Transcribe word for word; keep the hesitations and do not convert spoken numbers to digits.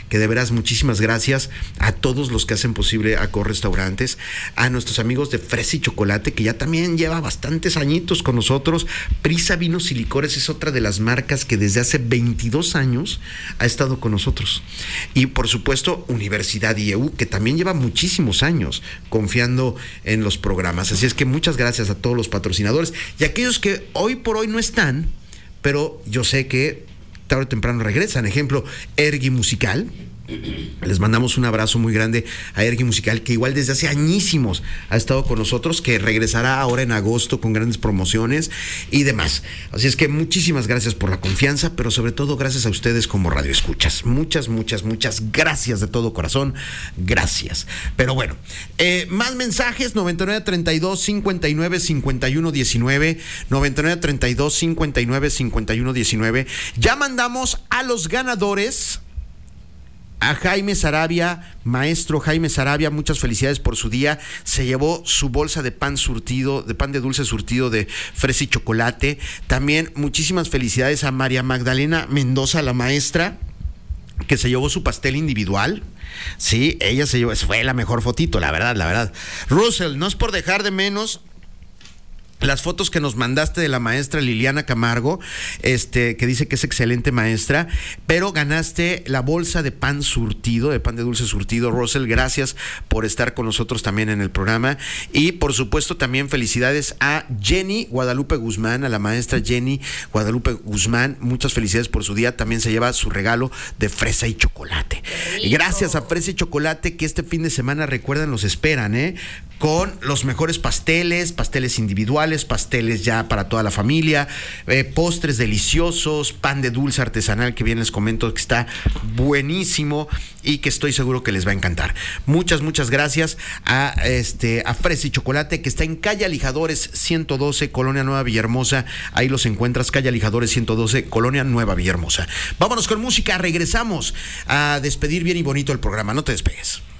que de veras muchísimas gracias a todos los que hacen posible Accor Restaurantes, a nuestros amigos de Fresa y Chocolate, que ya también lleva bastantes añitos con nosotros. Prisa Vinos y Licores es otra de las marcas que desde hace veintidós años ha estado con nosotros. Y por supuesto, Universidad I E U, que también lleva muchísimos años confiando en los programas. Así es que muchas gracias a todos los patrocinadores y a aquellos que hoy por hoy no están, pero yo sé que tarde o temprano regresan. Ejemplo, Ergi Musical. Les mandamos un abrazo muy grande a Ergi Musical, que igual desde hace añísimos ha estado con nosotros, que regresará ahora en agosto con grandes promociones y demás. Así es que muchísimas gracias por la confianza, pero sobre todo gracias a ustedes como Radio Escuchas. Muchas, muchas, muchas gracias de todo corazón. Gracias. Pero bueno, eh, más mensajes: noventa y nueve, treinta y dos, cincuenta y nueve, cincuenta y uno, diecinueve, noventa y nueve, treinta y dos, cincuenta y nueve, cincuenta y uno, diecinueve. Ya mandamos a los ganadores. A Jaime Sarabia, maestro Jaime Sarabia, muchas felicidades por su día. Se llevó su bolsa de pan surtido, de pan de dulce surtido de fresa y chocolate. También muchísimas felicidades a María Magdalena Mendoza, la maestra, que se llevó su pastel individual. Sí, ella se llevó, fue la mejor fotito, la verdad, la verdad. Russell, no es por dejar de menos las fotos que nos mandaste de la maestra Liliana Camargo, este, que dice que es excelente maestra, pero ganaste la bolsa de pan surtido, de pan de dulce surtido. Russell, gracias por estar con nosotros también en el programa. Y por supuesto también felicidades a Jenny Guadalupe Guzmán, a la maestra Jenny Guadalupe Guzmán, muchas felicidades por su día. También se lleva su regalo de fresa y chocolate. Y gracias a Fresa y Chocolate, que este fin de semana, recuerdan, los esperan, ¿eh? Con los mejores pasteles, pasteles individuales, pasteles ya para toda la familia, eh, postres deliciosos, pan de dulce artesanal, que bien les comento que está buenísimo y que estoy seguro que les va a encantar. Muchas, muchas gracias a, este, a Fresa y Chocolate, que está en calle Alijadores ciento doce, Colonia Nueva Villahermosa. Ahí los encuentras, calle Alijadores ciento doce, Colonia Nueva Villahermosa. Vámonos con música, regresamos a despedir bien y bonito el programa. No te despegues.